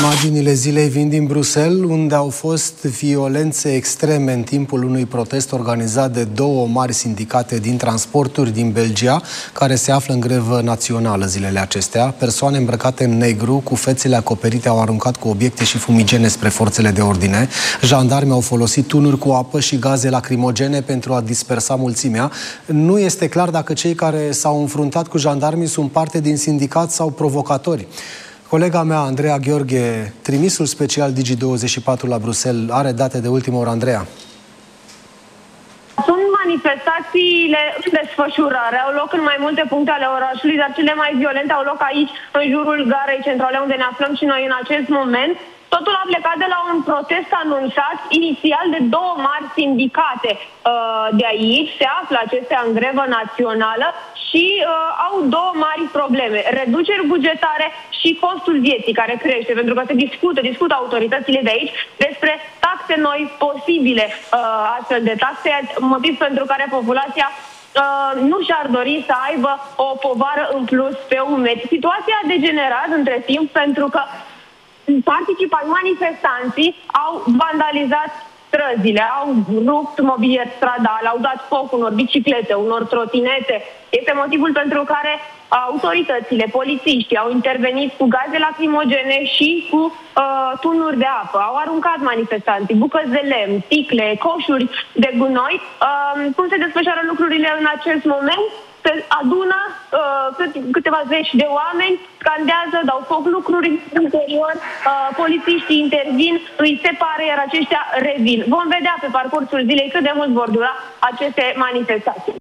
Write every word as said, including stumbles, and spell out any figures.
Imaginile zilei vin din Bruxelles, unde au fost violențe extreme în timpul unui protest organizat de două mari sindicate din transporturi din Belgia, care se află în grevă națională zilele acestea. Persoane îmbrăcate în negru, cu fețele acoperite, au aruncat cu obiecte și fumigene spre forțele de ordine. Jandarmi au folosit tunuri cu apă și gaze lacrimogene pentru a dispersa mulțimea. Nu este clar dacă cei care s-au înfruntat cu jandarmii sunt parte din sindicat sau provocatori. Colega mea, Andreea Gheorghe, trimisul special Digi douăzeci și patru la Bruxelles, are date de ultimă oră. Andreea. Sunt manifestațiile în desfășurare, au loc în mai multe puncte ale orașului, dar cele mai violente au loc aici, în jurul garei centrale, unde ne aflăm și noi în acest moment. Totul a plecat de la un protest anunțat inițial de două mari sindicate uh, de aici. Se află acestea în grevă națională și uh, au două mari probleme. Reduceri bugetare și costul vieții care crește, pentru că se discută, discută autoritățile de aici despre taxe noi posibile, uh, astfel de taxe, motiv pentru care populația Uh, nu și-ar dori să aibă o povară în plus pe umeri. Situația a degenerat între timp pentru că participat manifestanții au vandalizat străzile, au rupt mobilier stradal, au dat foc unor biciclete, unor trotinete. Este motivul pentru care autoritățile, polițiștii au intervenit cu gaze lacrimogene și cu uh, tunuri de apă. Au aruncat manifestanții bucăți de lemn, sticle, coșuri de gunoi. Uh, cum se desfășoară lucrurile în acest moment? Se adună uh, câteva zeci de oameni, scandează, dau foc lucruri în interior, uh, polițiștii intervin, îi separă, iar aceștia revin. Vom vedea pe parcursul zilei cât de mult vor dura aceste manifestații.